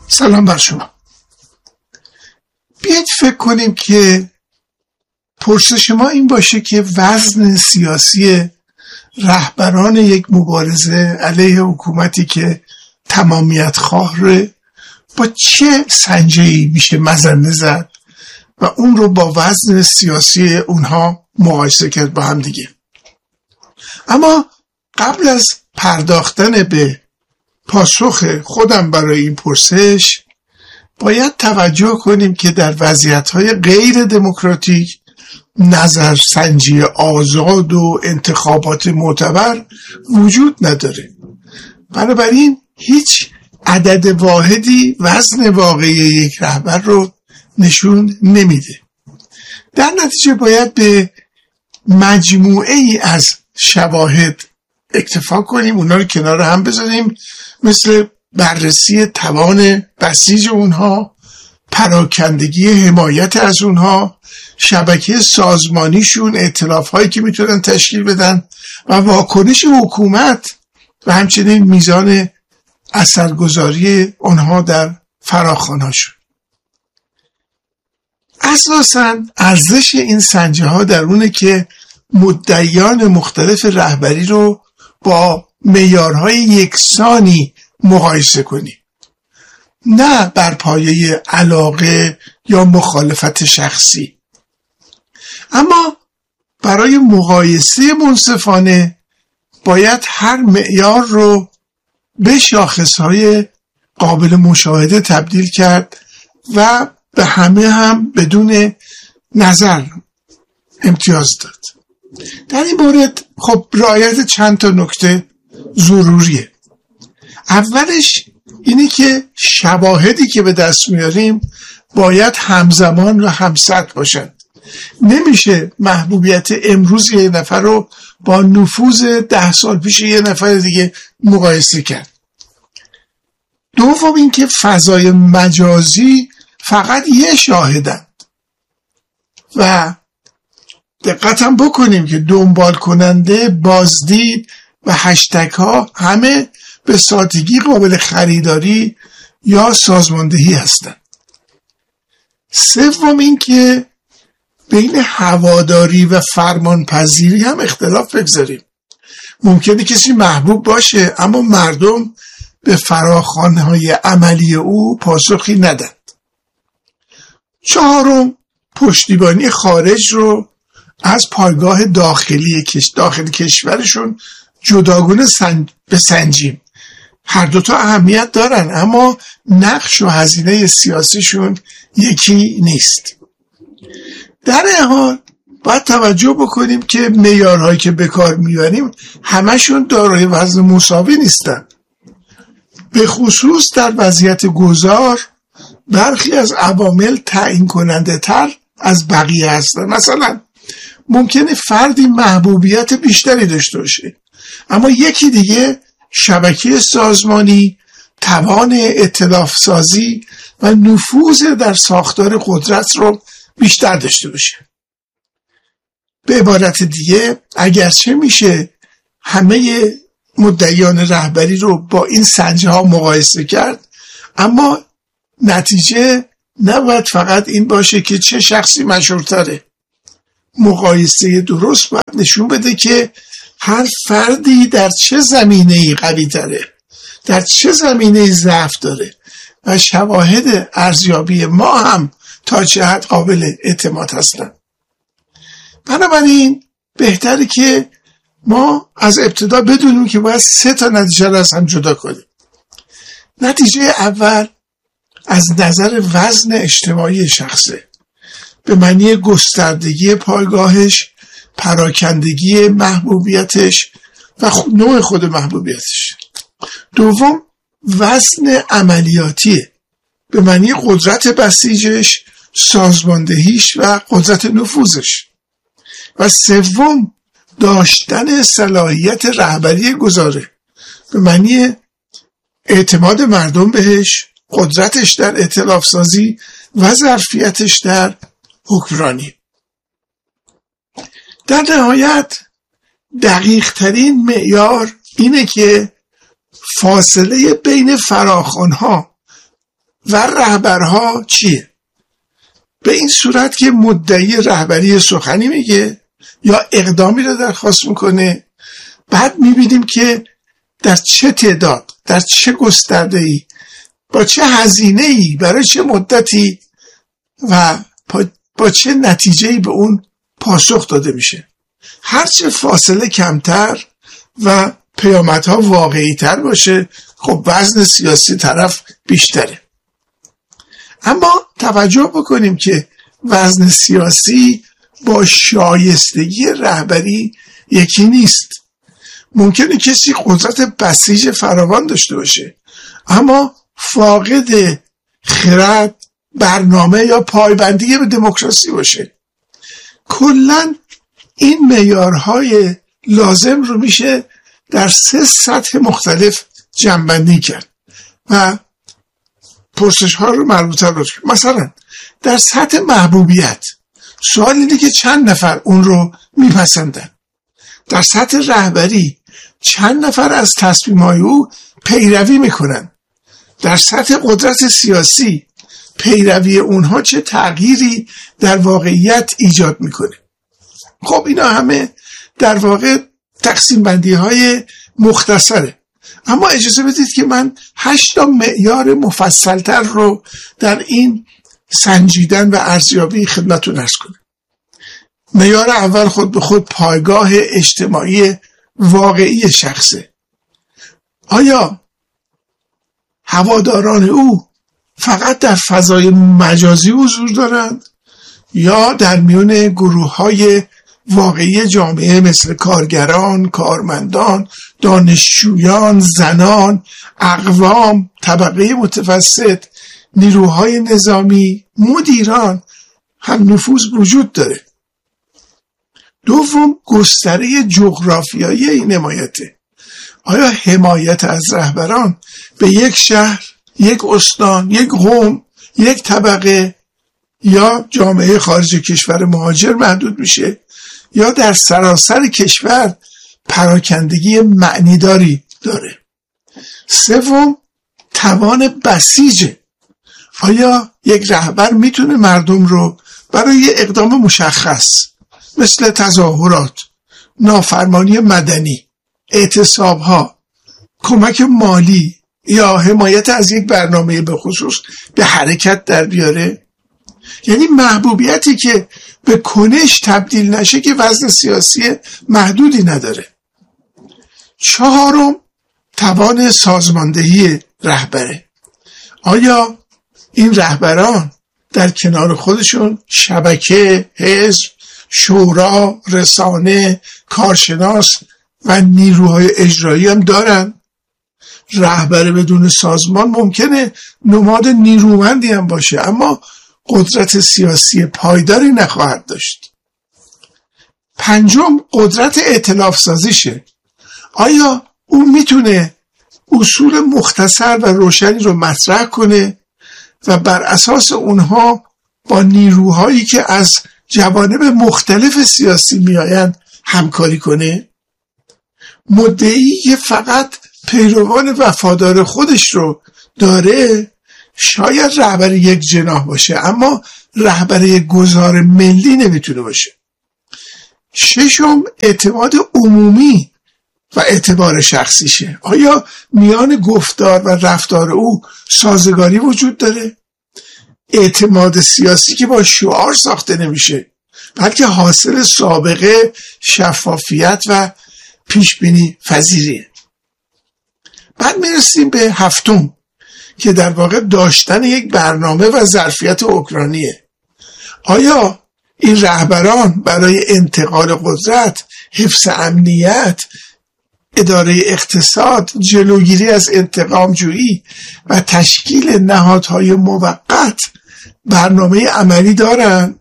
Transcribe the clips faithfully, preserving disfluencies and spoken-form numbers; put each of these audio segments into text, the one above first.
سلام بر شما. بیایید فکر کنیم که پرسش ما این باشه که وزن سیاسی رهبران یک مبارزه علیه حکومتی که تمامیت خواهه با چه سنجه‌ای میشه مزنه زد و اون رو با وزن سیاسی اونها مقایسه کرد با هم دیگه. اما قبل از پرداختن به پاسخ خودم برای این پرسش باید توجه کنیم که در وضعیت‌های غیر دموکراتیک نظرسنجی آزاد و انتخابات معتبر وجود نداره. بنابراین هیچ عدد واحدی وزن واقعی یک رهبر رو نشون نمیده. در نتیجه باید به مجموعه ای از شواهد اکتفا کنیم، اونا رو کنار هم بذاریم، مثل بررسی توان بسیج اونها، پراکندگی حمایت از اونها، شبکه سازمانیشون، ائتلاف‌هایی که میتونن تشکیل بدن و واکنش حکومت و همچنین میزان اثرگذاری اونها در فراخوان‌هاشون. اساساً ارزش این سنجه ها در اونه که مدعیان مختلف رهبری رو با معیارهای یکسانی مقایسه کنیم، نه بر پایه علاقه یا مخالفت شخصی. اما برای مقایسه منصفانه باید هر معیار رو به شاخصهای قابل مشاهده تبدیل کرد و به همه هم بدون نظر امتیاز داد. در این مورد خب رعایت چند تا نکته ضروریه. اولش اینه که شواهدی که به دست میاریم باید همزمان و همسط باشند. نمیشه محبوبیت امروز یه نفر رو با نفوذ ده سال پیش یه نفر دیگه مقایسه کرد. دوم این که فضای مجازی فقط یه شاهدند و دقتم بکنیم که دنبال کننده، بازدید و هشتگ ها همه به سادگی قابل خریداری یا سازماندهی هستند. سوم این که بین هواداری و فرمانپذیری هم اختلاف بگذاریم. ممکنه کسی محبوب باشه اما مردم به فراخوان‌های عملی او پاسخی ندن. چهارم پشتیبانی خارج رو از پایگاه داخلی داخل کشورشون جداگونه سنج... بسنجیم. هر دوتا اهمیت دارن اما نقش و هزینه سیاسیشون یکی نیست. در این حال باید توجه بکنیم که معیارهایی که به کار میبریم همشون دارای وزن مساوی نیستن. به خصوص در وضعیت گذار برخی از عوامل تعیین کننده تر از بقیه هستن. مثلا ممکنه فردی محبوبیت بیشتری داشته باشه اما یکی دیگه شبکه سازمانی، توان ائتلاف سازی و نفوذ در ساختار قدرت رو بیشتر داشته باشه. به عبارت دیگه اگرچه میشه همه مدعیان رهبری رو با این سنجه ها مقایسه کرد اما نتیجه نباید فقط این باشه که چه شخصی مشهورتره. مقایسه درست باید نشون بده که هر فردی در چه زمینه‌ای قوی تره، در چه زمینه‌ای ضعف داره و شواهد ارزیابی ما هم تا چه حد قابل اعتماد هستن. بنابراین بهتره که ما از ابتدا بدونیم که باید سه تا نتیجه رو از هم جدا کنیم. نتیجه اول از نظر وزن اجتماعی شخصه، به معنی گستردگی پایگاهش، پراکندگی محبوبیتش و نوع خود محبوبیتش. دوم وزن عملیاتیه، به معنی قدرت بسیجش، سازماندهیش و قدرت نفوذش. و سوم داشتن صلاحیت رهبری گذاره، به معنی اعتماد مردم بهش، قدرتش در ائتلاف سازی و ظرفیتش در حکمرانی. در نهایت دقیق ترین معیار اینه که فاصله بین فراخوان‌ها و رهبرها چیه؟ به این صورت که مدعی رهبری سخنی میگه یا اقدامی رو درخواست میکنه، بعد میبینیم که در چه تعداد، در چه گسترده‌ای، با چه هزینه‌ای، برای چه مدتی و با چه نتیجه‌ای به اون پاسخ داده میشه. هرچه فاصله کمتر و پیامدها واقعی تر باشه، خب وزن سیاسی طرف بیشتره. اما توجه بکنیم که وزن سیاسی با شایستگی رهبری یکی نیست. ممکنه کسی قدرت بسیج فراوان داشته باشه اما فاقد خرد، برنامه یا پایبندی به دموکراسی باشه. کلاً این معیارهای لازم رو میشه در سه سطح مختلف جمع‌بندی کرد و پرسش ها رو مربوطه رو. مثلا در سطح محبوبیت، سوال اینه که چند نفر اون رو میپسندن. در سطح رهبری، چند نفر از تصمیم‌های او پیروی میکنن. در سطح قدرت سیاسی، پیروی اونها چه تغییری در واقعیت ایجاد میکنه. خب اینا همه در واقع تقسیم بندی های مختصره، اما اجازه بدید که من هشتا معیار مفصلتر رو در این سنجیدن و ارزیابی خدمتتون عرض کنم. معیار اول خود به خود پایگاه اجتماعی واقعی شخصه. آیا هواداران او فقط در فضای مجازی حضور دارند یا در میون گروه‌های واقعی جامعه مثل کارگران، کارمندان، دانشجویان، زنان، اقوام، طبقه متوسط، نیروهای نظامی، مدیران هم نفوذ وجود داره؟ دوم، گستره جغرافیایی این حمایته. آیا حمایت از رهبران به یک شهر، یک استان، یک قوم، یک طبقه یا جامعه خارج کشور مهاجر محدود میشه یا در سراسر کشور پراکندگی معنیداری داره؟ سوم، توان بسیجه. آیا یک رهبر میتونه مردم رو برای اقدام مشخص مثل تظاهرات، نافرمانی مدنی، اعتصابها، کمک مالی یا حمایت از یک برنامه به خصوص به حرکت در بیاره؟ یعنی محبوبیتی که به کنش تبدیل نشه که وزن سیاسی محدودی نداره. چهارم، توان سازماندهی رهبره. آیا این رهبران در کنار خودشون شبکه، حزب، شورا، رسانه، کارشناس و نیروهای اجرایی هم دارن؟ رهبر بدون سازمان ممکنه نماد نیرومندی هم باشه اما قدرت سیاسی پایداری نخواهد داشت. پنجم، قدرت ائتلاف سازیشه. آیا او میتونه اصول مختصر و روشنی رو مطرح کنه و بر اساس اونها با نیروهایی که از جوانب مختلف سیاسی میآیند همکاری کنه؟ مدعی که فقط پیروان وفادار خودش رو داره شاید رهبر یک جناح باشه اما رهبر یک گذار ملی نمیتونه باشه. ششم، اعتماد عمومی و اعتبار شخصیشه. آیا میان گفتار و رفتار او سازگاری وجود داره؟ اعتماد سیاسی که با شعار ساخته نمیشه بلکه حاصل سابقه، شفافیت و پیشبینی پذیریه. بعد میرسیم به هفتم که در واقع داشتن یک برنامه و ظرفیت اوکرانیه. آیا این رهبران برای انتقال قدرت، حفظ امنیت، اداره اقتصاد، جلوگیری از انتقام جویی و تشکیل نهادهای موقت برنامه عملی دارن؟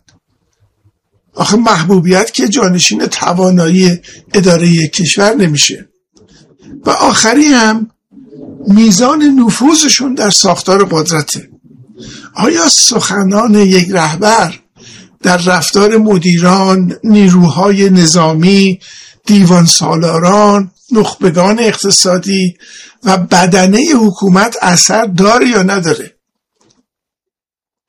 آخه محبوبیت که جانشین توانایی اداره کشور نمیشه. و آخری هم میزان نفوذشون در ساختار قدرته. آیا سخنان یک رهبر در رفتار مدیران، نیروهای نظامی، دیوان سالاران، نخبگان اقتصادی و بدنه حکومت اثر داره یا نداره؟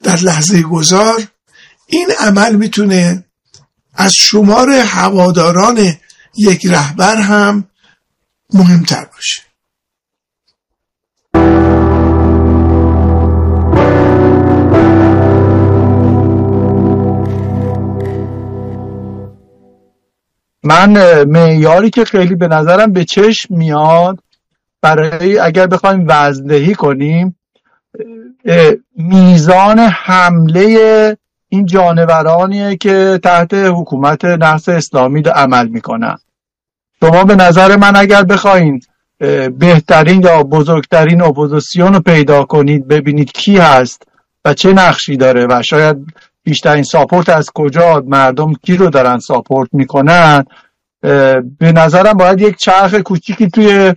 در لحظه گذار، این عمل میتونه از شمار هواداران یک رهبر هم مهمتر باشه. من معیاری که خیلی به نظرم به چشم میاد برای اگر بخوایم وزندهی کنیم، میزان حمله این جانورانیه که تحت حکومت نحس اسلامی عمل میکنن. شما به نظر من اگر بخواین بهترین یا بزرگترین اپوزیسیون رو پیدا کنید، ببینید کی هست و چه نقشی داره و شاید بیشترین ساپورت از کجا، مردم کی رو دارن ساپورت میکنن، به نظرم باید یک چرخ کوچیکی توی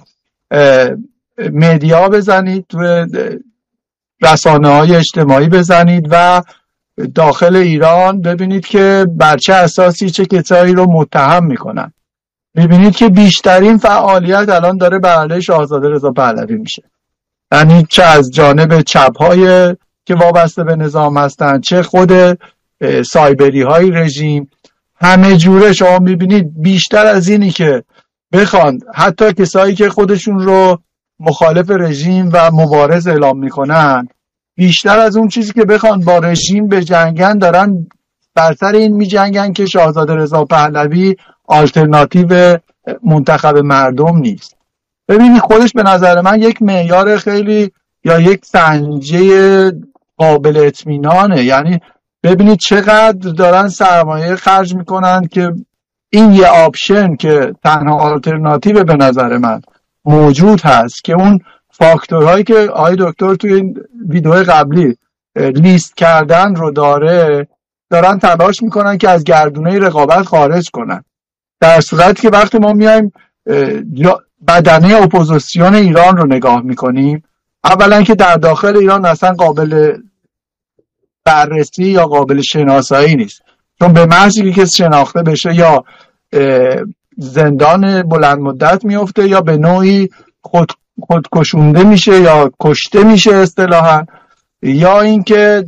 مدیا بزنید، توی رسانه های اجتماعی بزنید و داخل ایران ببینید که بر چه اساسی چه کسایی رو متهم میکنن. ببینید که بیشترین فعالیت الان داره بر علیه شاهزاده رضا پهلوی میشه، یعنی چه از جانب چپ های که وابسته به نظام هستن، چه خود سایبری های رژیم، همه جوره شما میبینید بیشتر از اینی که بخوان حتی کسایی که خودشون رو مخالف رژیم و مبارز اعلام میکنن، بیشتر از اون چیزی که بخوان با رژیم به جنگن دارن بر سر این میجنگن که شاهزاده رضا پهلوی آلترناتیو منتخب مردم نیست. ببینید خودش به نظر من یک معیار خیلی یا یک سنجه قابل اطمینانه، یعنی ببینید چقدر دارن سرمایه خرج میکنن که این یه آپشن که تنها آلترناتیو به نظر من موجود هست که اون فاکتورهایی که آقای دکتر توی این ویدیو قبلی لیست کردن رو داره، دارن تلاش میکنن که از گردونه رقابت خارج کنن، در صورتی که وقتی ما میایم بدنه اپوزیسیون ایران رو نگاه میکنیم، اولا که در داخل ایران اصلا قابل بررسی یا قابل شناسایی نیست، چون به محضی که شناخته بشه یا زندان بلند مدت میفته یا به نوعی خود خودکشونده میشه یا کشته میشه اصطلاحا، یا اینکه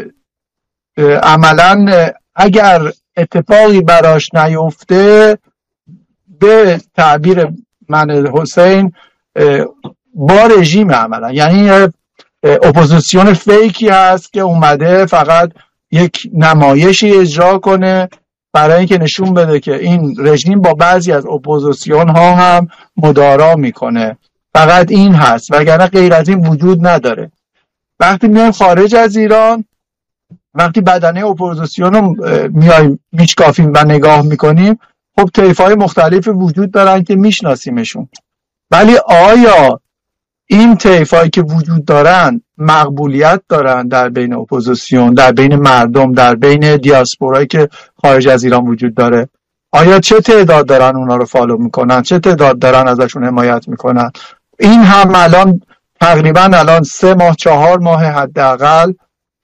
عملا اگر اتفاقی براش نیفته به تعبیر من حسین با رژیم عملا، یعنی اپوزیسیون فیکی هست که اومده فقط یک نمایشی اجرا کنه برای اینکه نشون بده که این رژیم با بعضی از اپوزیسیون ها هم مدارا میکنه. فقط این هست، وگرنه غیر از این وجود نداره. وقتی میایم خارج از ایران، وقتی بدنه اپوزیسیون رو میایم میشکافیم و نگاه میکنیم، خب طیف‌های مختلفی وجود دارن که میشناسیمشون، ولی آیا این طیف‌هایی که وجود دارن مقبولیت دارن در بین اپوزیسیون، در بین مردم، در بین دیاسپورایی که خارج از ایران وجود داره؟ آیا چه تعداد دارن اونا رو فالو میکنن؟ چه تعداد دارن ازشون حمایت میکنن؟ این هم الان تقریبا الان سه ماه چهار ماه حداقل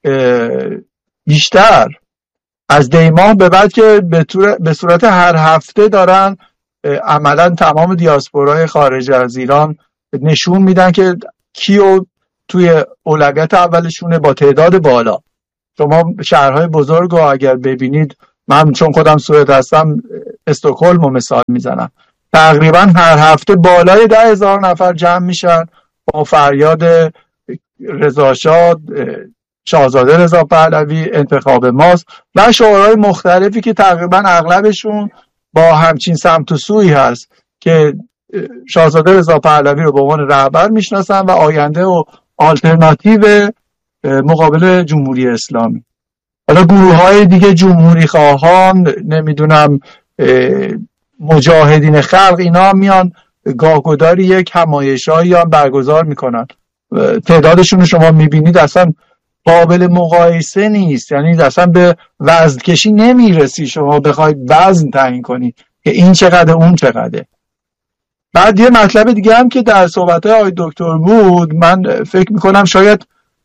بیشتر از دی ماه به بعد که به صورت هر هفته دارن عملا تمام دیاسپورای خارج از ایران نشون میدن که کیو توی اولویت اولشونه با تعداد بالا. شما شهرهای بزرگ رو اگر ببینید، من چون خودم سوئد هستم استکهلم رو مثال میزنم، تقریبا هر هفته بالای ده هزار نفر جمع میشن با فریاد رضاشاد، شاهزاده رضا پهلوی، انتخاب ماست و شعارهای مختلفی که تقریبا اغلبشون با همچین سمت و سویی هست که شاهزاده رضا پهلوی رو به عنوان رهبر میشناسن و آینده و آلترناتیو مقابل جمهوری اسلامی. حالا گروه های دیگه، جمهوری خواهان، نمیدونم مجاهدین خلق، اینا میان گاهگداری یک همایشایی هم برگزار میکنن. تعدادشون رو شما میبینید اصلا قابل مقایسه نیست، یعنی اصلا به وزن کشی نمیرسی شما بخواید وزن تعیین کنی که این چقدر اون چقدره. بعد یه مطلب دیگه هم که در صحبت‌های آقای دکتر بود، من فکر میکنم شاید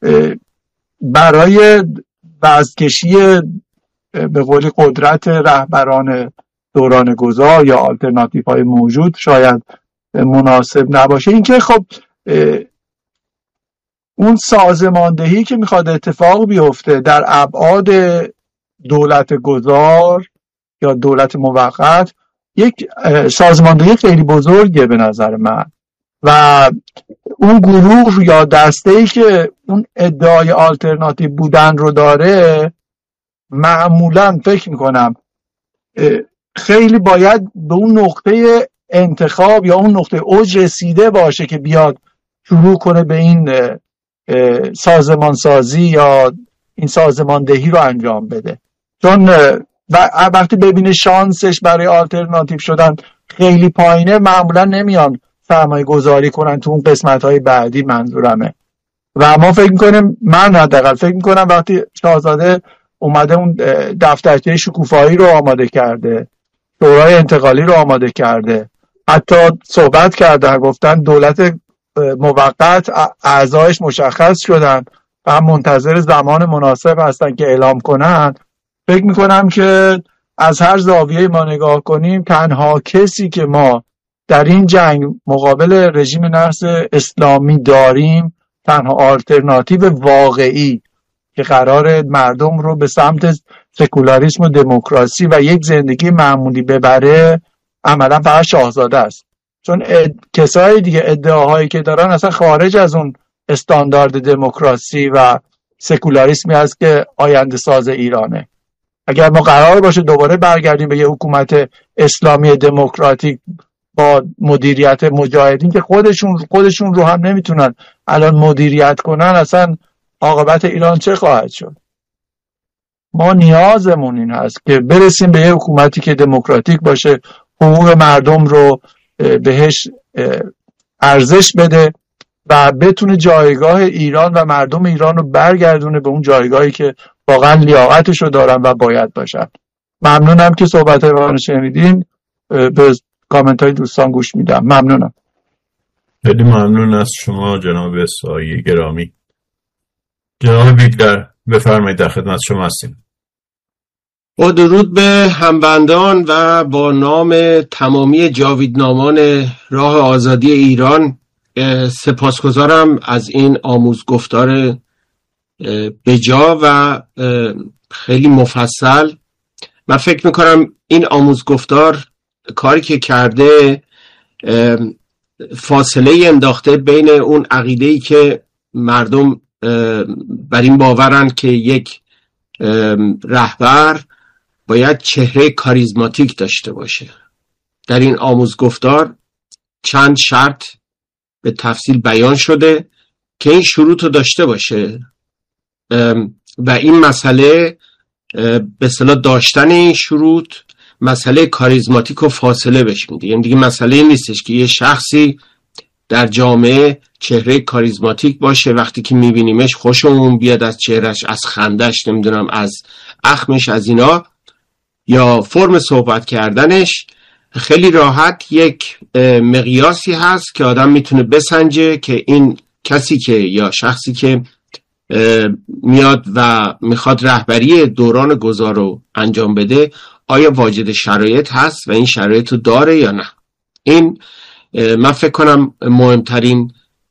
برای وزنکشی به قول قدرت رهبران دوران گذار یا آلترناتیو های موجود شاید مناسب نباشه اینکه خب اون سازماندهی که میخواد اتفاق بیفته در ابعاد دولت گذار یا دولت موقت، یک سازماندهی خیلی بزرگه به نظر من. و اون گروه یا دسته‌ای که اون ادعای آلترناتیو بودن رو داره، معمولا فکر میکنم خیلی باید به اون نقطه انتخاب یا اون نقطه اوج رسیده باشه که بیاد شروع کنه به این سازمانسازی یا این سازماندهی رو انجام بده. چون وقتی ببینه شانسش برای آلترناتیو شدن خیلی پایینه، معمولا نمیان سرمایه گذاری کنن تو اون قسمت های بعدی، منظورمه. و ما فکر میکنیم، من حداقل فکر میکنم وقتی شاهزاده اومده اون دفترچه شکوفایی رو آماده کرده، شورای انتقالی رو آماده کرده، حتی صحبت کردن، گفتن دولت موقت اعضایش مشخص شدن و هم منتظر زمان مناسب هستن که اعلام کنن، فکر میکنم که از هر زاویه ما نگاه کنیم، تنها کسی که ما در این جنگ مقابل رژیم نرس اسلامی داریم، تنها آلترناتیو واقعی که قرار مردم رو به سمت سکولاریسم و دموکراسی و یک زندگی معمولی ببره، عملا فقط شاهزاده است. چون اد... کسای دیگه ادعاهایی که دارن اصلا خارج از اون استاندارد دموکراسی و سکولاریسمی هست که آینده ساز ایرانه. اگر ما قرار باشه دوباره برگردیم به یه حکومت اسلامی دموکراتیک با مدیریت مجاهدین که خودشون خودشون رو هم نمیتونن الان مدیریت کنن، اصلا عاقبت ایران چه خواهد شد؟ ما نیازمون این هست که برسیم به یه حکومتی که دموکراتیک باشه، حقوق مردم رو بهش ارزش بده و بتونه جایگاه ایران و مردم ایران رو برگردونه به اون جایگاهی که واقعا لیاقتش رو دارن و باید باشن. ممنونم که صحبت‌های من شنیدین. به کامنت های دوستان گوش میدم. ممنونم. خیلی ممنون از شما جناب سایی گرامی. جناب بیگلر بفرمایید، در خدمت شما هستیم. با درود به همبندان و با نام تمامی جاویدنامان راه آزادی ایران، سپاسگزارم از این آموزگفتار بجا و خیلی مفصل. من فکر میکنم این آموزگفتار کاری که کرده فاصله انداخته بین اون عقیده‌ای که مردم بر این باورن که یک رهبر باید چهره کاریزماتیک داشته باشه. در این آموزگفتار چند شرط به تفصیل بیان شده که این شروط رو داشته باشه و این مسئله به اصطلاح داشتن این شروط مسئله کاریزماتیک و فاصله بهش میده. یعنی دیگه مسئله این نیستش که یه شخصی در جامعه چهره کاریزماتیک باشه، وقتی که میبینیمش خوشمون بیاد از چهرش، از خندش، نمیدونم از اخمش، از اینا، یا فرم صحبت کردنش. خیلی راحت یک مقیاسی هست که آدم میتونه بسنجه که این کسی که یا شخصی که میاد و میخواد رهبری دوران گذار رو انجام بده آیا واجد شرایط هست و این شرایط رو داره یا نه. این من فکر کنم مهمترین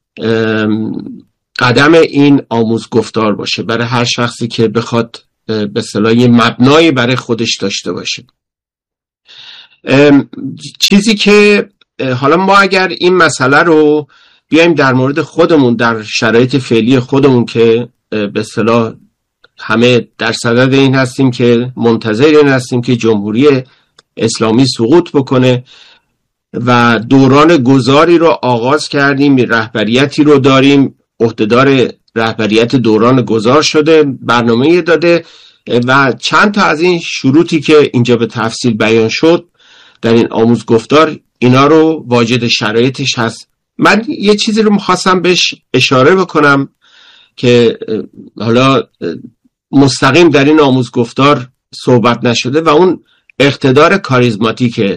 قدم این آموزگفتار باشه برای هر شخصی که بخواد به اصطلاح یه مبنایی برای خودش داشته باشه. چیزی که حالا ما اگر این مسئله رو بیایم در مورد خودمون، در شرایط فعلی خودمون که به اصطلاح همه در صدد این هستیم که منتظر این هستیم که جمهوری اسلامی سقوط بکنه و دوران گذاری رو آغاز کردیم، رهبریتی رو داریم، عهدهدار رهبریت دوران گذار شده، برنامه داده و چند تا از این شروطی که اینجا به تفصیل بیان شد در این آموزگفتار، اینا رو واجد شرایطش هست. من یه چیزی رو میخواستم بهش اشاره بکنم که حالا مستقیم در این آموزگفتار صحبت نشده و اون اقتدار کاریزماتیکه.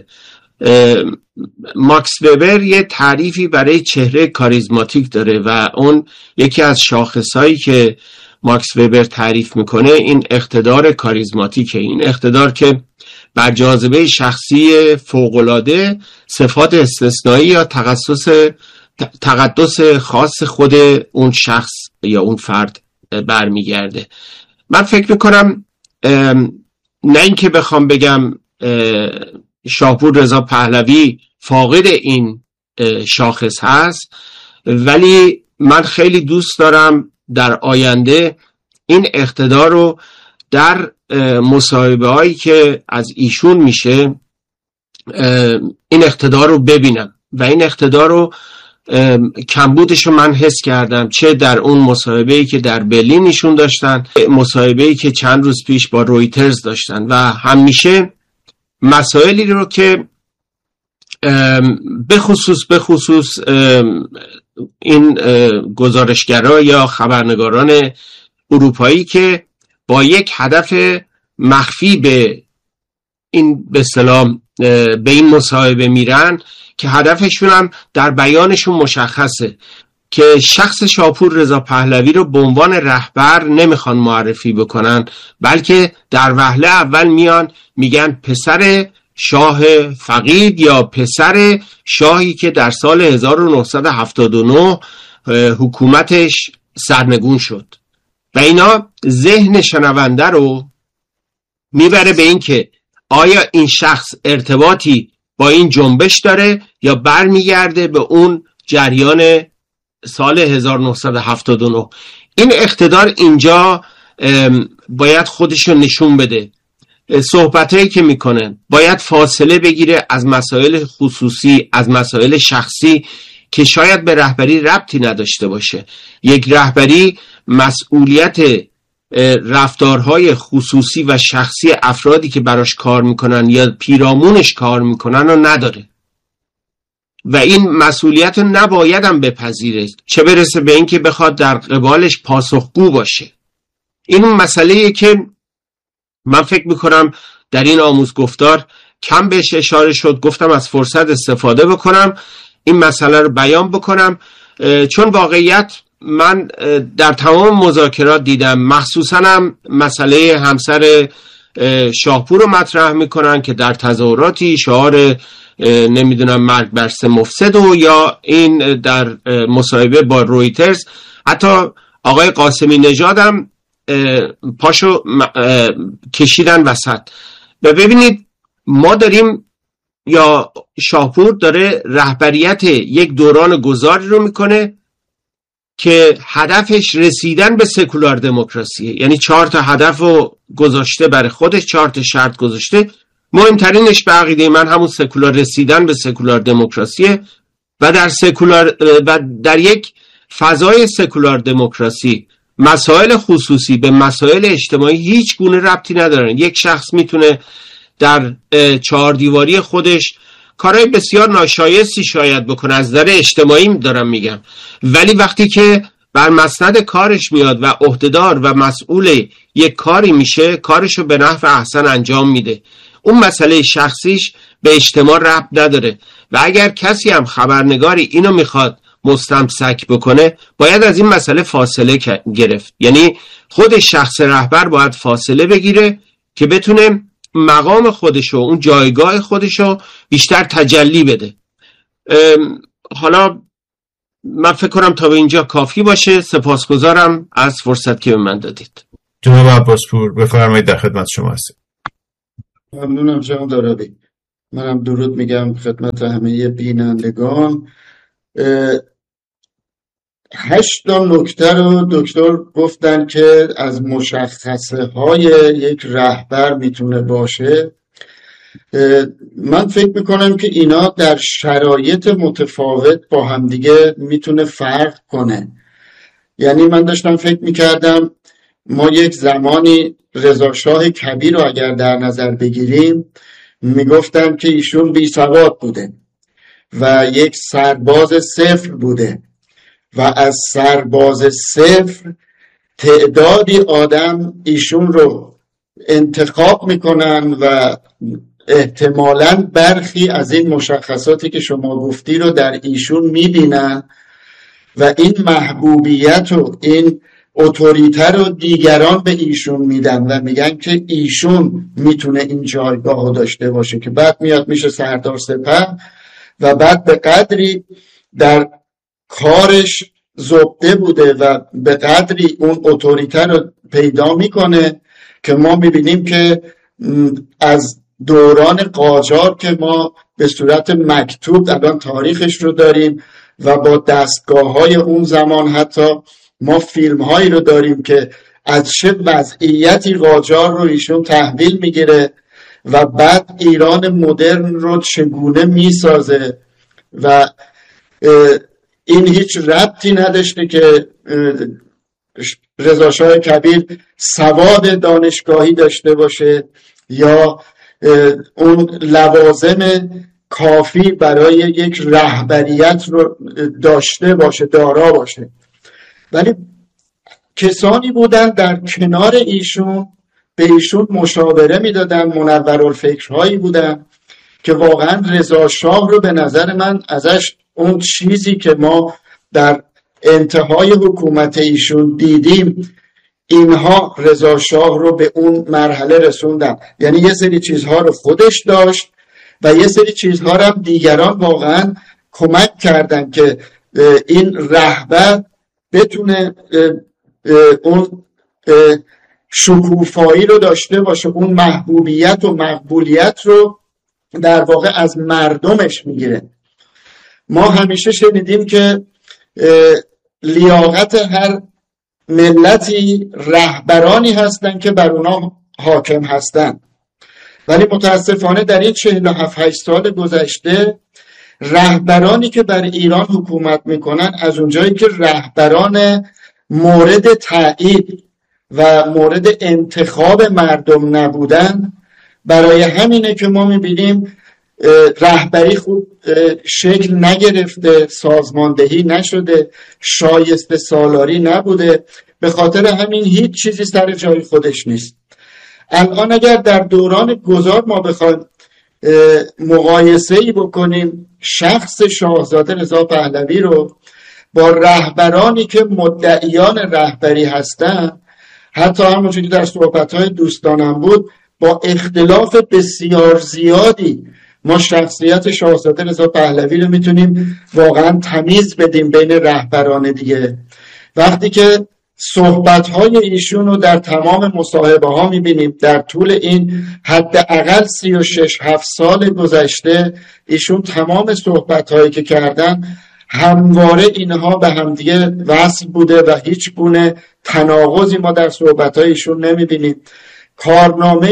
ماکس وبر یه تعریفی برای چهره کاریزماتیک داره و اون یکی از شاخصهایی که ماکس وبر تعریف میکنه این اقتدار کاریزماتیکه. این اقتدار که بر جاذبه شخصی فوق‌العاده، صفات استثنایی یا تخصص تقدس خاص خود اون شخص یا اون فرد برمیگرده. من فکر میکنم نه اینکه بخوام بگم شاپور رضا پهلوی فاقد این شاخص هست، ولی من خیلی دوست دارم در آینده این اقتدار رو در مصاحبه هایی که از ایشون میشه این اقتدار رو ببینم و این اقتدار رو کمبودش رو من حس کردم، چه در اون مصاحبه‌ای که در برلین ایشون داشتن، مصاحبه‌ای که چند روز پیش با رویترز داشتن و همیشه مسائلی رو که به خصوص به خصوص این گزارشگرا یا خبرنگاران اروپایی که با یک هدف مخفی به این به اصطلاح به این مصاحبه میرن که هدفشون هم در بیانشون مشخصه که شخص شاپور رضا پهلوی رو به عنوان رهبر نمیخوان معرفی بکنن، بلکه در وهله اول میان میگن پسر شاه فقید یا پسر شاهی که در سال هزار و نهصد و هفتاد و نه حکومتش سرنگون شد و اینا ذهن شنونده رو میبره به این که آیا این شخص ارتباطی با این جنبش داره یا برمیگرده به اون جریان سال هزار و نهصد و هفتاد و نه. این اقتدار اینجا باید خودشو نشون بده. صحبتایی که میکنن باید فاصله بگیره از مسائل خصوصی، از مسائل شخصی که شاید به رهبری ربطی نداشته باشه. یک رهبری مسئولیت رفتارهای خصوصی و شخصی افرادی که براش کار میکنن یا پیرامونش کار میکنن رو نداره و این مسئولیت رو نباید هم بپذیره، چه برسه به این که بخواد در قبالش پاسخگو باشه. این اون مسئله‌ایه که من فکر میکنم در این آموزگفتار کم بهش اشاره شد. گفتم از فرصت استفاده بکنم این مسئله رو بیان بکنم، چون واقعیت من در تمام مذاکرات دیدم، مخصوصا هم مسئله همسر شاپور رو مطرح میکنن که در تظاهراتی شعار نمیدونم مرگ بر سه مفسد و یا این در مصاحبه با رویترز حتی آقای قاسمی نژاد هم پاشو کشیدن وسط. و ببینید ما داریم یا شاپور داره رهبریت یک دوران گذاری رو میکنه که هدفش رسیدن به سکولار دموکراسیه، یعنی چهار تا هدف رو گذاشته برای خودش، چهار تا شرط گذاشته. مهمترینش به عقیده من همون سکولار رسیدن به سکولار دموکراسیه و در سکولار و در یک فضای سکولار دموکراسی مسائل خصوصی به مسائل اجتماعی هیچ گونه ربطی ندارن. یک شخص میتونه در چهار دیواری خودش کارهای بسیار ناشایستی شاید بکنه، از نظر اجتماعی دارم میگم، ولی وقتی که بر مسند کارش میاد و عهدهدار و مسئول یک کاری میشه کارشو به نحو احسن انجام میده. اون مسئله شخصیش به اجتماع ربط نداره و اگر کسی هم خبرنگاری اینو میخواد مستمسک بکنه باید از این مسئله فاصله گرفت، یعنی خود شخص رهبر باید فاصله بگیره که بتونه مقام خودشو، اون جایگاه خودشو بیشتر تجلی بده. حالا من فکر کنم تا به اینجا کافی باشه. سپاسگزارم از فرصت که به من دادید. جناب عباسپور بفرمایید، در خدمت شما هستم. ممنونم جناب دارابی. منم درود میگم خدمت همه بینندگان. هشت نکته رو دکتر گفتن که از مشخصه های یک رهبر میتونه باشه. من فکر میکنم که اینا در شرایط متفاوت با همدیگه میتونه فرق کنه. یعنی من داشتم فکر میکردم ما یک زمانی رضا شاه کبیر رو اگر در نظر بگیریم میگفتن که ایشون بی سواد بوده و یک سرباز صفر بوده و از سرباز صفر تعدادی آدم ایشون رو انتخاب میکنن و احتمالاً برخی از این مشخصاتی که شما گفتی رو در ایشون میبینن و این محبوبیت و این اتوریته رو دیگران به ایشون میدن و میگن که ایشون میتونه این جایگاه رو داشته باشه که بعد میاد میشه سردار سپه و بعد به قدری در کارش زبده بوده و به قدری اون اتوریته رو پیدا میکنه که ما میبینیم که از دوران قاجار که ما به صورت مکتوب الان تاریخش رو داریم و با دستگاه های اون زمان حتی ما فیلم هایی رو داریم که از چه وضعیتی قاجار رو ایشون تحویل میگیره و بعد ایران مدرن رو چگونه میسازه و این هیچ ربطی نداشته که رضا شاه کبیر سواد دانشگاهی داشته باشه یا اون لوازم کافی برای یک رهبریت رو داشته باشه، دارا باشه. ولی کسانی بودن در کنار ایشون به ایشون مشاوره میدادن، منورالفکرهایی بودن که واقعا رضا شاه رو به نظر من ازش اون چیزی که ما در انتهای حکومت ایشون دیدیم، اینها رضا شاه رو به اون مرحله رسوندن. یعنی یه سری چیزها رو خودش داشت و یه سری چیزها رو هم دیگران واقعا کمک کردن که این رهبر بتونه اون شکوفایی رو داشته باشه، اون محبوبیت و مقبولیت رو در واقع از مردمش میگیره. ما همیشه شنیدیم که لیاقت هر ملتی رهبرانی هستن که بر اونا حاکم هستن، ولی متاسفانه در این چهل و هفت هشت سال گذشته رهبرانی که بر ایران حکومت میکنن از اونجایی که رهبران مورد تایید و مورد انتخاب مردم نبودن، برای همینه که ما میبینیم رهبری خوب شکل نگرفته، سازماندهی نشده، شایسته سالاری نبوده. به خاطر همین هیچ چیزی سر جای خودش نیست. الان اگر در دوران گذار ما بخوایم مقایسه‌ای بکنیم شخص شاهزاده رضا پهلوی رو با رهبرانی که مدعیان رهبری هستن، حتی همونجوری در صحبت‌های دوستانم بود، با اختلاف بسیار زیادی ما شخصیت شاهزاده رضا پهلوی رو میتونیم واقعا تمیز بدیم بین رهبران دیگه. وقتی که صحبت‌های ایشون رو در تمام مصاحبه ها میبینیم در طول این حداقل سی و شش هفت سال گذشته، ایشون تمام صحبت‌هایی که کردن همواره اینها به همدیگه وصل بوده و هیچ گونه تناقضی ما در صحبت‌های ایشون نمیبینیم. کارنامه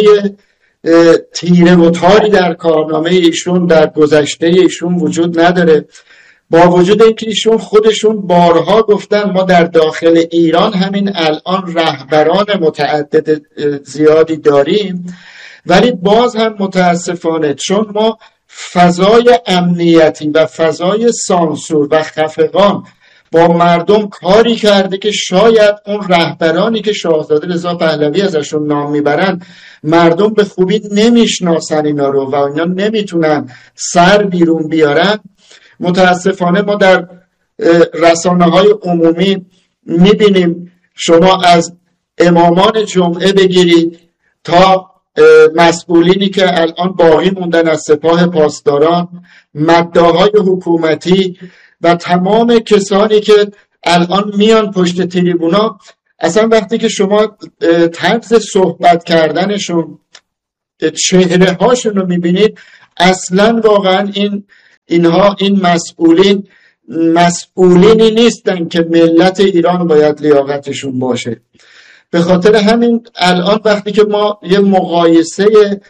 تیره و تاری در کارنامه ایشون در گذشته ایشون وجود نداره، با وجود اینکه ایشون خودشون بارها گفتن ما در داخل ایران همین الان رهبران متعدد زیادی داریم، ولی باز هم متاسفانه چون ما فضای امنیتی و فضای سانسور و خفقان با مردم کاری کرده که شاید اون رهبرانی که شاهزاده رضا پهلوی ازشون نام میبرن مردم به خوبی نمیشناسن اینا رو و اینا نمیتونن سر بیرون بیارن. متاسفانه ما در رسانه های عمومی میبینیم، شما از امامان جمعه بگیرید تا مسئولینی که الان باقی موندن از سپاه پاسداران، مداحای حکومتی و تمام کسانی که الان میان پشت تریبونا، اصلا وقتی که شما طرز صحبت کردنشون، چهره هاشون رو میبینید، اصلا واقعا این اینها این مسئولین مسئولینی نیستن که ملت ایران باید لیاقتشون باشه. به خاطر همین الان وقتی که ما یه مقایسه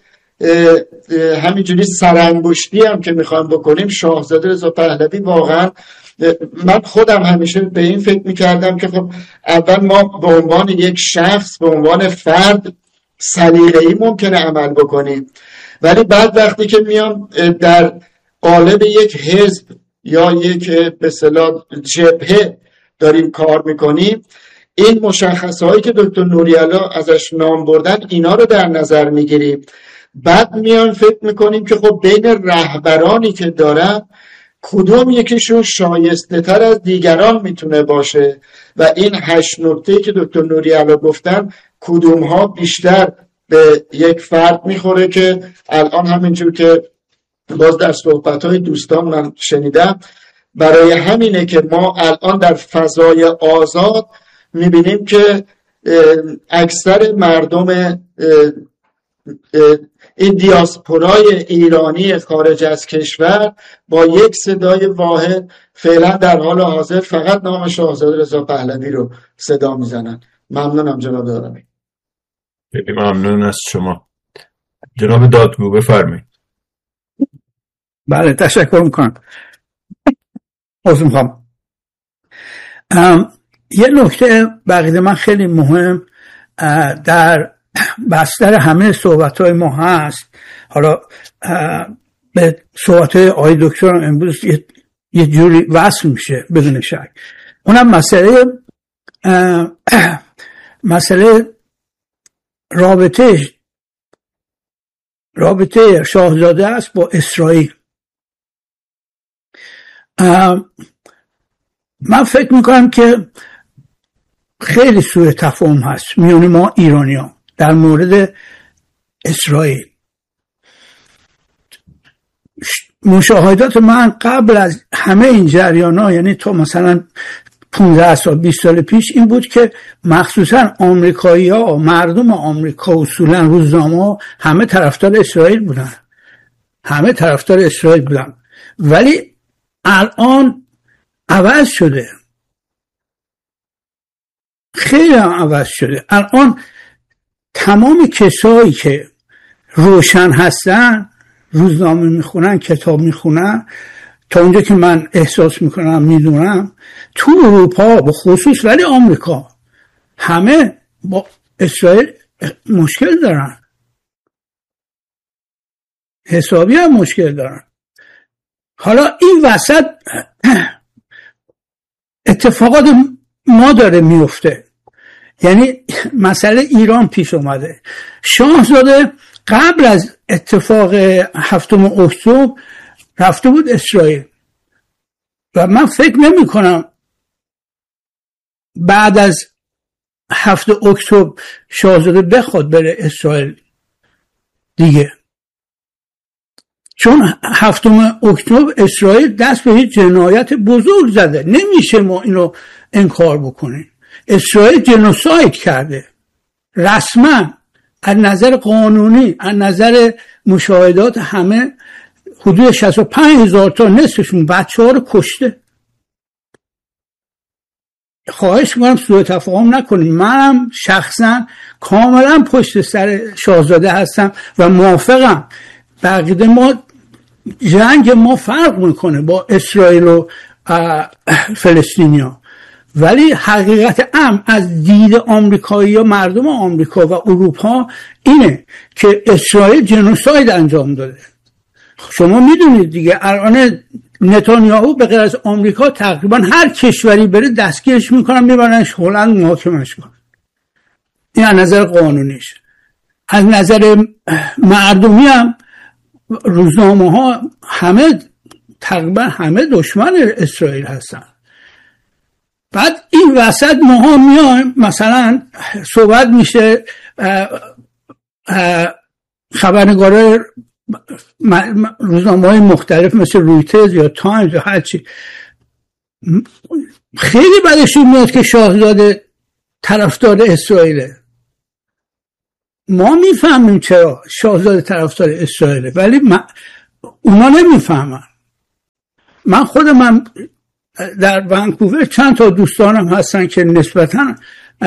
همینجوری سرانگشتی هم که میخوایم بکنیم، شاهزاده رضا پهلوی واقعا، من خودم همیشه به این فکر میکردم که خب اول ما به عنوان یک شخص، به عنوان فرد سلیقه‌ای ممکنه عمل بکنیم، ولی بعد وقتی که میام در قالب یک حزب یا یک به اصطلاح جبهه داریم کار میکنیم، این مشخصهایی که دکتر نوری‌علی ازش نام بردن اینا رو در نظر میگیریم. بعد میان فکر میکنیم که خب بین رهبرانی که دارن کدوم یکیشون شایسته تر از دیگران میتونه باشه و این هشت نکته‌ای که دکتر نوری‌علی گفتن کدوم ها بیشتر به یک فرد میخوره که الان همینجور که باز در صحبت‌های دوستان من شنیدم، برای همینه که ما الان در فضای آزاد میبینیم که اکثر مردم این دیاسپورای ایرانی خارج از کشور با یک صدای واحد فعلا در حال حاضر فقط نام شاهزاده رضا پهلوی رو صدا میزنن. ممنونم جناب دارمی. خیلی ممنون از شما. جناب دادگو بفرمایید. بله تشکر میکنم. عذر میخوام. یه نکته بقیده من خیلی مهم در بستر همه صحبت‌های ما هست، حالا به صحبت‌های آقای دکتر امروز یه, یه جوری وصل میشه بدون شک. اونم مسئله مسئله رابطه رابطه شاهزاده است با اسرائیل. من فکر میکنم که خیلی سوء تفاهم هست میون ما ایرانی ها در مورد اسرائیل. مشاهدات من قبل از همه این جریان ها، یعنی تا مثلا پانزده سال بیست سال پیش، این بود که مخصوصا آمریکایی ها، مردم آمریکا اصولا روزنامه ها همه طرفدار اسرائیل بودن، همه طرفدار اسرائیل بودن. ولی الان عوض شده، خیلی هم عوض شده. الان تمام کسایی که روشن هستن، روزنامه میخونن، کتاب میخونن، تا اونجا که من احساس میکنم میدونم، تو اروپا به خصوص ولی آمریکا همه با اسرائیل مشکل دارن، حسابی هم مشکل دارن. حالا این وسط اتفاقات ما داره میفته، یعنی مسئله ایران پیش اومده. شاهزاده قبل از اتفاق هفتم اکتبر رفته بود اسرائیل و من فکر نمی کنم بعد از هفتم اکتبر شاهزاده بخواد بره اسرائیل دیگه، چون هفتم اکتبر اسرائیل دست به هیچ جنایت بزرگ زده، نمیشه ما اینو انکار بکنیم. اسرائیل جنوساید کرده رسما، از نظر قانونی، از نظر مشاهدات همه، حدود شصت و پنج هزار تا نصفشون بچه ها رو کشته. خواهش میکنم سوء تفاهم نکنیم. منم شخصا کاملا پشت سر شاهزاده هستم و موافقم. بقیده ما جنگ ما فرق میکنه با اسرائیل و فلسطینیا، ولی حقیقت امر از دید آمریکایی و مردم آمریکا و اروپا اینه که اسرائیل جنوساید انجام داده. شما میدونید دیگه الان نتانیاهو به غیر از آمریکا تقریبا هر کشوری بره دستگیرش میکنن، میبرنش هلند محاکمش کنن. این از نظر قانونیش. از نظر مردمی هم روزنامه ها همه تقریبا همه دشمن اسرائیل هستن. بعد این وسط ما ها میایم مثلا صحبت میشه، خبرنگارای روزنامه های مختلف مثل رویترز یا تایمز یا هرچی خیلی بدشون میاد که شاهزاده طرفدار اسرائیله. ما میفهمیم چرا شاهزاده طرفدار اسرائیله، ولی اونا نمیفهمن. من خودم من در ونکوور چند تا دوستانم هستن که نسبتاً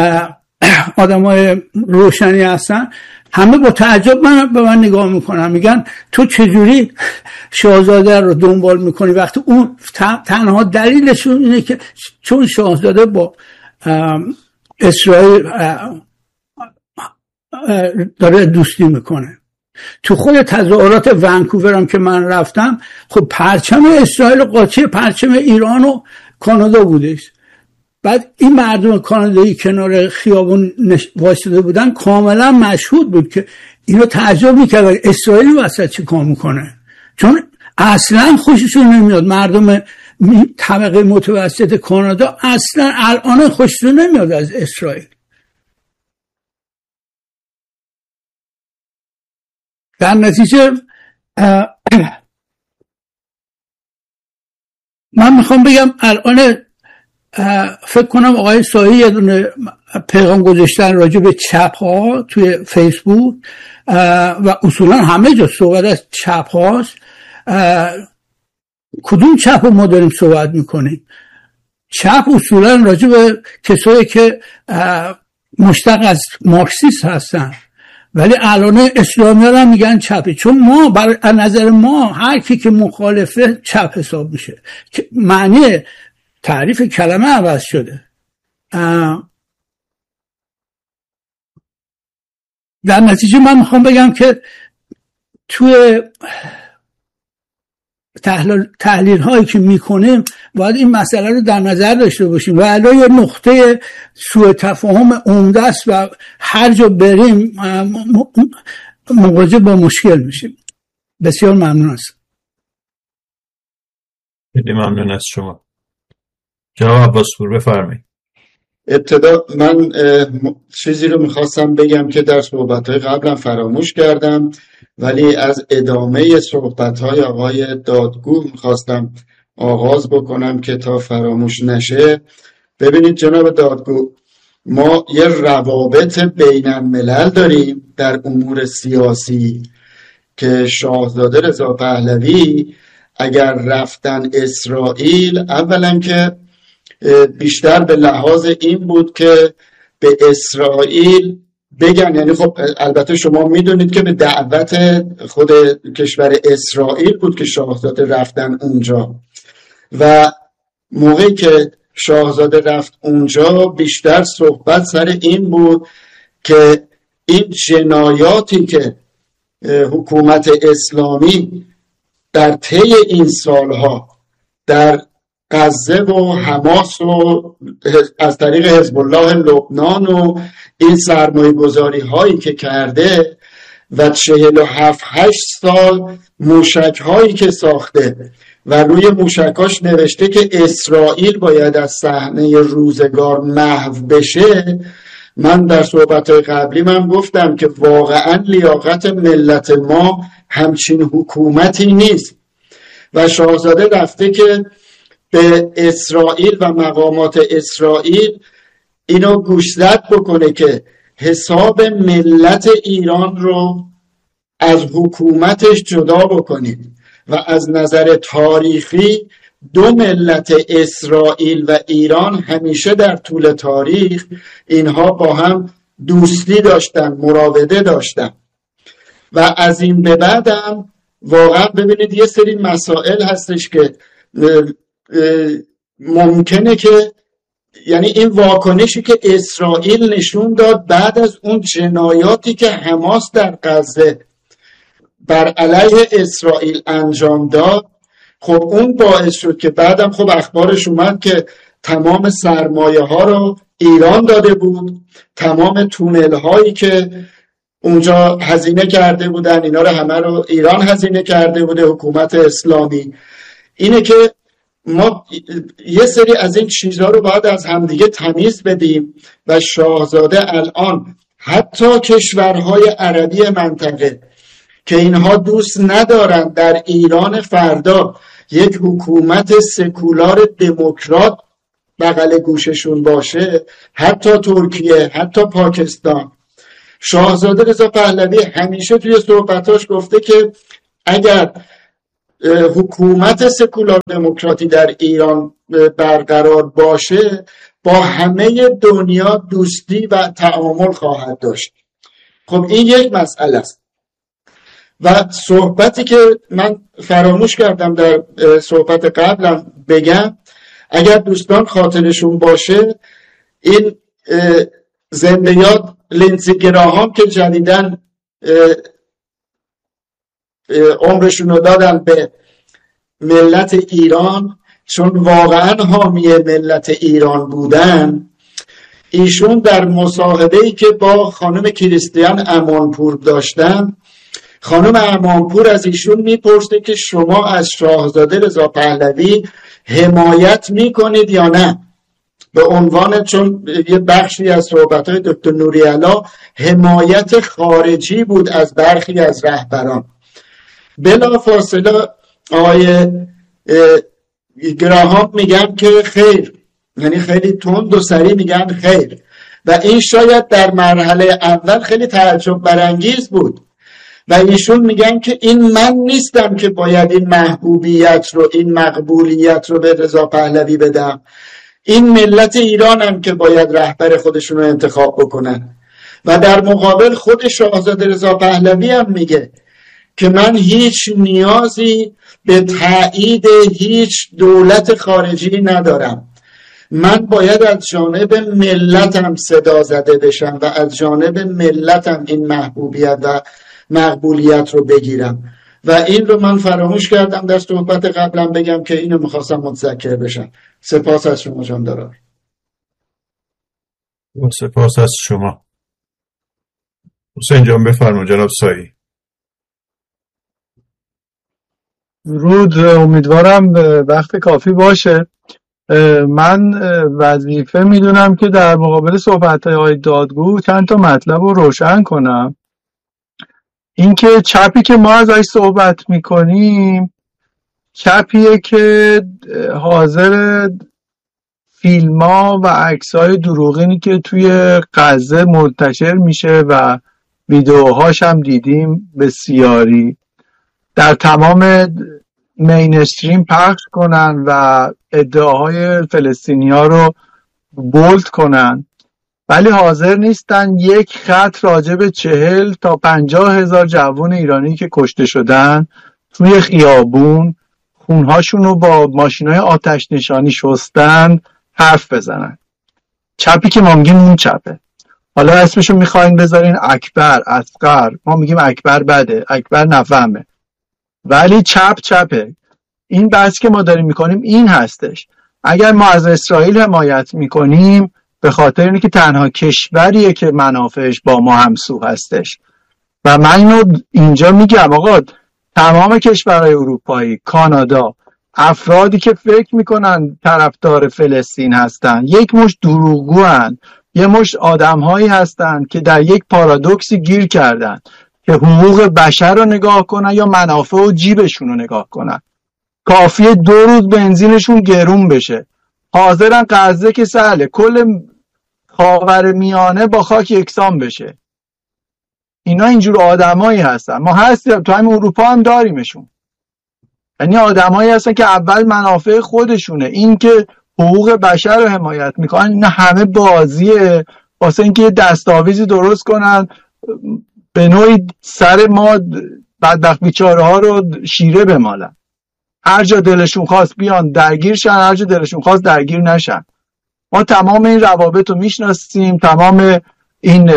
آدمای روشنی هستن، همه با تعجب من به من نگاه میکنن، میگن تو چجوری شاهزاده رو دنبال میکنی وقتی اون تنها دلیلشون اینه که چون شاهزاده با اسرائیل داره دوستی میکنه. تو خود تظاهرات ونکوور هم که من رفتم، خب پرچم اسرائیل قاطی پرچم ایران و کانادا بودش. بعد این مردم کانادایی کنار خیابون وایساده بودن، کاملا مشهود بود که اینو تعجب میکرد اسرائیل وسط چی کار میکنه، چون اصلا خوششون نمیاد. مردم طبقه متوسط کانادا اصلا الان خوششون نمیاد از اسرائیل. در نتیجه من میخوام بگم الان فکر کنم آقای سایی یه دونه پیغام گذاشتن راجع به چپ ها توی فیسبوک و اصولا همه جا صحبت از چپ هاست. کدوم چپ رو ما داریم صحبت میکنیم؟ چپ اصولا راجع به کسایی که مشتق از مارکسیست هستن، ولی الان اسلامی ها هم میگن چپی، چون ما بر نظر ما هر کی که مخالفه چپ حساب میشه. معنی تعریف کلمه عوض شده. در نتیجه من میخوام بگم که توی تحلیل, تحلیل هایی که میکنیم باید این مسئله رو در نظر داشته باشیم و الان یه نقطه سوء تفاهم عمده است و هر جا بریم مواجه با مشکل میشیم. بسیار ممنون هستم. خیلی ممنون از شما. جناب عباسپور بفرمایید. ابتدا من چیزی رو میخواستم بگم که در صحبت‌های قبلا فراموش کردم، ولی از ادامه صحبت‌های آقای دادگو میخواستم آغاز بکنم که تا فراموش نشه. ببینید جناب دادگو، ما یه روابط بین الملل داریم در امور سیاسی که شاهزاده رضا پهلوی اگر رفتن اسرائیل، اولا که بیشتر به لحاظ این بود که به اسرائیل بگن، یعنی خب البته شما میدونید که به دعوت خود کشور اسرائیل بود که شاهزاده رفتن اونجا و موقعی که شاهزاده رفت اونجا بیشتر صحبت سر این بود که این جنایاتی که حکومت اسلامی در طی این سالها در غزه و حماس و از طریق حزب الله لبنان و این سرمایه گذاری هایی که کرده و چهل و هفت هشت سال موشک هایی که ساخته و روی موشکاش نوشته که اسرائیل باید از صحنه روزگار محو بشه. من در صحبت‌های قبلی من گفتم که واقعا لیاقت ملت ما همچین حکومتی نیست و شاهزاده رفته که به اسرائیل و مقامات اسرائیل اینو گوشزد بکنه که حساب ملت ایران رو از حکومتش جدا بکنید و از نظر تاریخی دو ملت اسرائیل و ایران همیشه در طول تاریخ اینها با هم دوستی داشتن، مراوده داشتن و از این به بعدم واقعا ببینید یه سری مسائل هستش که ممکنه که یعنی این واکنشی که اسرائیل نشون داد بعد از اون جنایاتی که حماس در غزه بر علیه اسرائیل انجام داد، خب اون باعث شد که بعدم خب اخبارش اومد که تمام سرمایه ها رو ایران داده بود، تمام تونل هایی که اونجا هزینه کرده بودن اینا رو همه رو ایران هزینه کرده بوده حکومت اسلامی. اینه که ما یه سری از این چیزها رو باید از همدیگه تمیز بدیم و شاهزاده الان حتی کشورهای عربی منطقه که اینها دوست ندارن در ایران فردا یک حکومت سکولار دموکرات بغل گوششون باشه، حتی ترکیه، حتی پاکستان، شاهزاده رضا پهلوی همیشه توی صحبتاش گفته که اگر حکومت سکولار دموکراتی در ایران برقرار باشه با همه دنیا دوستی و تعامل خواهد داشت. خب این یک مسئله است و صحبتی که من فراموش کردم در صحبت قبلم بگم، اگر دوستان خاطرشون باشه این زنده یاد لینزی گراهام که جدیدن عمرشون رو دادن به ملت ایران چون واقعا حامی ملت ایران بودن، ایشون در مصاحبه‌ای که با خانم کریستیان امانپور داشتن، خانم امانپور از ایشون میپرسه که شما از شاهزاده رضا پهلوی حمایت میکنید یا نه، به عنوان چون یه بخشی از صحبت‌های دکتر نوری‌علا حمایت خارجی بود از برخی از رهبران. بلا فاصله آقای گراهام میگن که خیر، یعنی خیلی تند و سریع میگن خیر، و این شاید در مرحله اول خیلی تعجب برانگیز بود و ایشون میگن که این من نیستم که باید این محبوبیت رو، این مقبولیت رو به رضا پهلوی بدم، این ملت ایرانم که باید رهبر خودشون رو انتخاب بکنن. و در مقابل خود شاهزاده رضا پهلوی هم میگه که من هیچ نیازی به تایید هیچ دولت خارجی ندارم، من باید از جانب ملتم صدا زده بشم و از جانب ملتم این محبوبیت و مقبولیت رو بگیرم. و این رو من فراموش کردم در صحبت قبلم بگم که اینو میخواستم متذکر بشم. سپاس از شما جانداران. سپاس از شما. حسین جان بفرمایید. جناب سایی. رود، امیدوارم وقت کافی باشه. من وظیفه میدونم که در مقابل صحبت‌های آقای دادگو چند تا مطلب رو روشن کنم. اینکه چپی که ما ازش صحبت میکنیم چپیه که حاضر فیلم‌ها و عکس‌های دروغینی که توی غزه منتشر میشه و ویدیوهاش هم دیدیم بسیاری در تمام مینستریم پخش کنن و ادعاهای فلسطینی‌ها رو بولد کنن، ولی حاضر نیستن یک خط راجع به چهل تا پنجاه هزار جوان ایرانی که کشته شدن توی خیابون خونهاشون رو با ماشینای آتش نشانی شستن حرف بزنن. چپی که ما میگیم اون چپه. حالا اسمشو میخواین بذارین اکبر، اصغر، ما میگیم اکبر بده، اکبر نفهمه، ولی چپ چپه. این بحث که ما داریم میکنیم این هستش. اگر ما از اسرائیل حمایت میکنیم به خاطر اینه که تنها کشوریه که منافعش با ما همسو هستش و من اینو اینجا میگم آقا تمام کشورهای اروپایی، کانادا، افرادی که فکر میکنن طرفدار فلسطین هستن یک مشت دروغگو هستن، یه مشت آدمهایی هستن که در یک پارادوکسی گیر کردن که حقوق بشر رو نگاه کنن یا منافع و جیبشون رو نگاه کنن. کافیه دو روز بنزینشون گرون بشه، حاضرن غزه که سهله کل خاورمیانه با خاک یکسان بشه. اینا اینجور آدمایی هستن. ما هستیم تو همین اروپا هم داریمشون. یعنی آدمایی هستن که اول منافع خودشونه، این که حقوق بشر رو حمایت میکنن، اینا همه بازیه واسه اینکه یه دستاویزی درست کنن به نوعی سر ما بدبخت بیچاره ها رو شیره بمالن. هر جا دلشون خواست بیان درگیر شن، هر جا دلشون خواست درگیر نشن. ما تمام این روابط رو میشناسیم، تمام این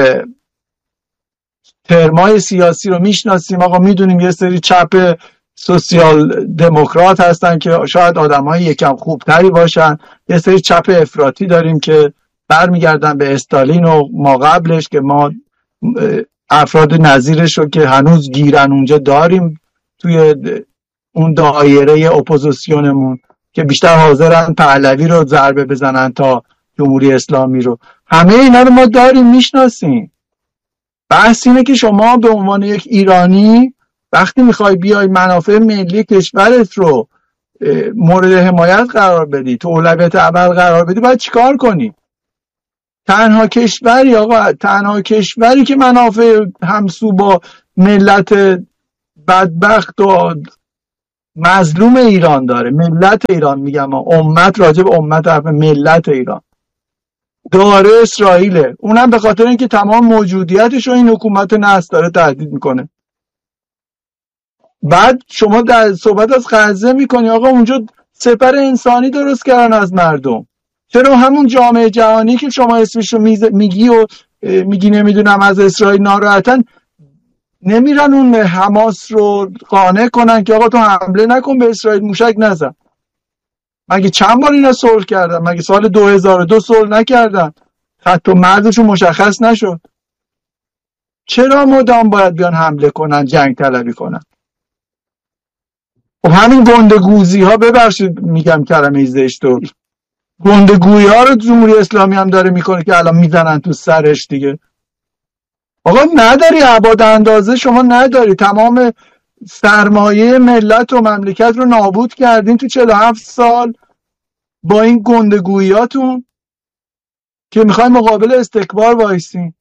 ترمای سیاسی رو میشناسیم. آقا میدونیم یه سری چپ سوسیال دموکرات هستن که شاید آدمای یکم خوبتری باشن، یه سری چپ افراطی داریم که برمیگردن به استالین و ما قبلش که ما افراد نظیرش رو که هنوز گیرن اونجا داریم توی اون دایره اپوزیسیونمون که بیشتر حاضرن پهلوی رو ضربه بزنن تا جمهوری اسلامی رو. همه اینا رو ما داریم میشناسیم. بحث اینه که شما به عنوان یک ایرانی وقتی میخوای بیای منافع ملی کشورت رو مورد حمایت قرار بدی، تو اولویت اول قرار بدی، باید چیکار کنی؟ تنها کشوری آقا تنها کشوری که منافع همسو با ملت بدبخت و مظلوم ایران داره، ملت ایران میگم، امت، راجع به امت حرف، ملت ایران داره اسرائیله. اونم به خاطر اینکه تمام موجودیتش رو این حکومت نسل داره تهدید میکنه. بعد شما در صحبت از غزه میکنی، آقا اونجا سپر انسانی درست کردن از مردم. چرا همون جامعه جهانی که شما اسمش رو میگی و میگی نمیدونم از اسرائیل ناراحتن، نمیرن اون حماس رو قانع کنن که آقا تو حمله نکن به اسرائیل، موشک نزن؟ مگه چند بار اینا صلح کردن؟ مگه سال دو هزار و دو صلح نکردن؟ خط و مرزشون مشخص نشد؟ چرا مدام باید بیان حمله کنن، جنگ طلبی کنن؟ خب همین گندگوزی ها، ببخشید میگم کلمه زشت، و گندگویی ها رو جمهوری اسلامی هم داره میکنه که الان میزنن تو سرش دیگه. آقا نداری عباد اندازه، شما نداری. تمام سرمایه ملت و مملکت رو نابود کردین تو چهل و هفت سال با این گندگوییاتون که میخواین مقابل استکبار وایسین.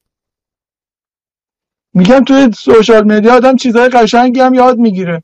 میگم توی سوشال مدیا آدم چیزای قشنگی هم یاد میگیره،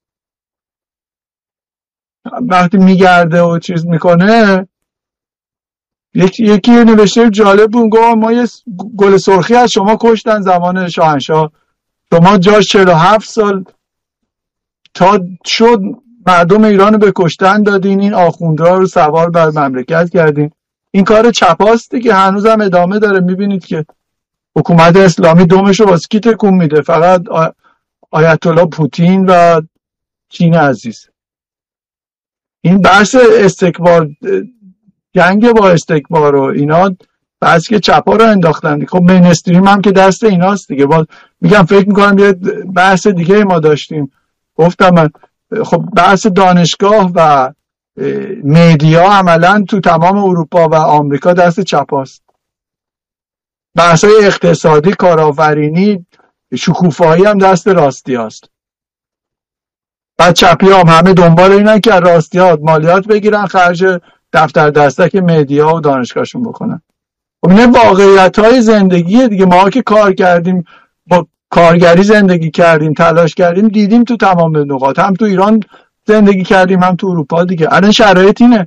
وقتی میگرده و چیز میکنه. یکی یکی نوشته جالب بود، گفت ما یه گل سرخی از شما کشتن زمان شاهنشاه، شما جاش چهل و هفت سال تا شد مردم ایران رو به کشتن دادین، این آخوندها رو سوار بر مملکت کردین. این کار چپاست دیگه، هنوز هم ادامه داره. میبینید که حکومت اسلامی دومش رو واسه کی تکون میده؟ فقط آیت الله پوتین و چین عزیز. این بحث استکبار، جنگ با استکبار و اینا، بحث که چپا رو انداختن. خب مینستریم هم که دست ایناست دیگه. باز میگم فکر میکنم یه بحث دیگه ما داشتیم، گفتم من خب بحث دانشگاه و میدیا عملا تو تمام اروپا و آمریکا دست چپاست. بحث‌های اقتصادی، کارآفرینی، شکوفایی هم دست راستی هست. بعد چپی هم همه دنبال اینن که راستی ها مالیات بگیرن، خرج دفتر دستک میدیا و دانشگاهشون بکنن. خب اینه واقعیت های زندگی دیگه. ما که کار کردیم، با کارگری زندگی کردیم، تلاش کردیم، دیدیم تو تمام نقاط، هم تو ایران زندگی کردیم هم تو اروپا دیگه. الان شرایط اینه.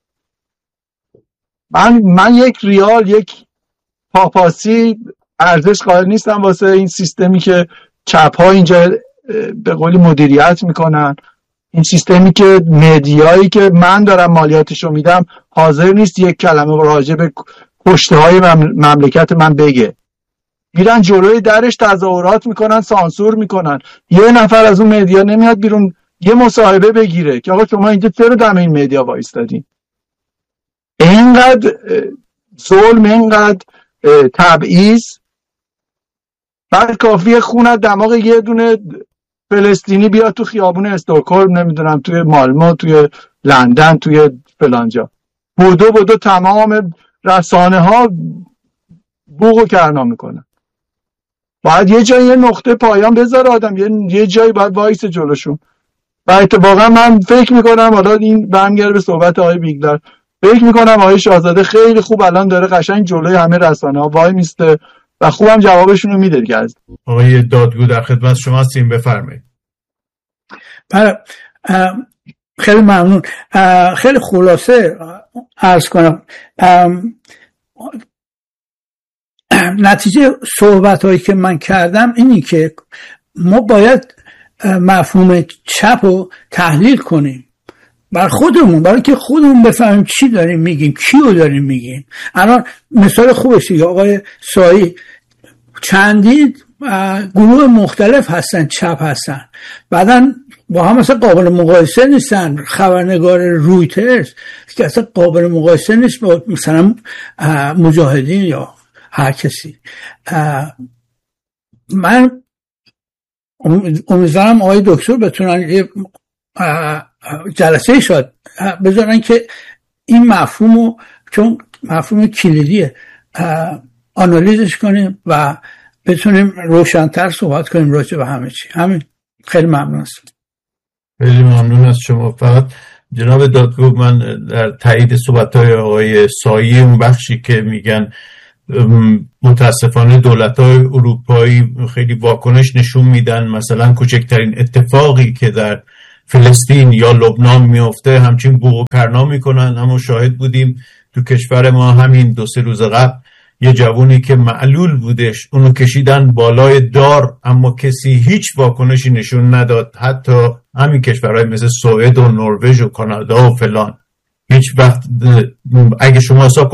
من من یک ریال، یک پاپاسی ارزش قائل نیستم واسه این سیستمی که چپ ها اینجا به قولی مدیریت میکنن. این سیستمی که مدیایی که من دارم مالیاتشو میدم حاضر نیست یک کلمه راجع به کشته های مملکت من بگه. میرن جلوی درش تظاهرات میکنن، سانسور میکنن. یه نفر از اون مدیا نمیاد بیرون یه مصاحبه بگیره که آقا شما اینجا چرا دم این مدیا وایستادین؟ اینقدر ظلم، اینقدر تبعیض. بعد کافیه خون دماغ یه دونه فلسطینی بیاد تو خیابون استکهلم، نمیدونم توی مالمو، توی لندن، توی فلانجا، بودو بودو تمام رسانه ها بوق و کرنا میکنن. باید یه جایی یه نقطه پایان بذاره آدم، یه, یه جایی باید وایس جلوشون. و اتفاقا من فکر میکنم، حالا این برمیگرده به صحبت آقای بیگلر، فکر میکنم آقای شاهزاده خیلی خوب الان داره قشنگ جلوی همه رسانه ها وای میسته و خوبم جوابشون رو میده دیگه. آقای دادگو در خدمت شما هستیم، بفرمایید. خیلی ممنون. خیلی خلاصه عرض کنم، نتیجه صحبت هایی که من کردم اینی که ما باید مفهوم چپ رو تحلیل کنیم بر خودمون، برای که خودمون بفهمیم چی داریم میگیم، کی رو داریم میگیم. الان مثال خوبش دیگه آقای سایی، چندین گروه مختلف هستن، چپ هستن، بعدن با هم مثلا قابل مقایسه نیستن. خبرنگار رویترز که اصلا قابل مقایسه نیست با مثلا مجاهدین یا هر کسی. من امیدوارم آقای دکتر بتونن یه جلسه شد بذارن که این مفهومو، چون مفهوم کلیدیه، آنالیزش کنیم و بتونیم روشن‌تر صحبت کنیم راجع به همه چی. همین. خیلی ممنون هستم. خیلی ممنون از شما. فقط جناب دادگو، من در تایید صحبت‌های آقای سایی، اون بخشی که میگن متاسفانه دولت‌های اروپایی خیلی واکنش نشون میدن، مثلا کوچکترین اتفاقی که در فلسطین یا لبنان میفته همچین بوق و کرنا میکنن. اما شاهد بودیم تو کشور ما همین دو سه روز قبل یه جوونی که معلول بودش، اونو کشیدن بالای دار، اما کسی هیچ واکنشی نشون نداد. حتی همین کشورهای مثل سوئد و نروژ و کانادا و فلان هیچ وقت، اگه شما حساب